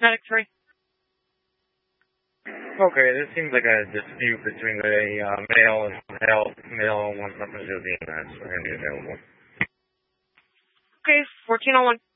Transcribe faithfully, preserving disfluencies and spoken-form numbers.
Medic three. Okay, this seems like a dispute between the uh, male and male, male and one something to do with the ambulance. We're going to be available. Okay, fourteen oh one.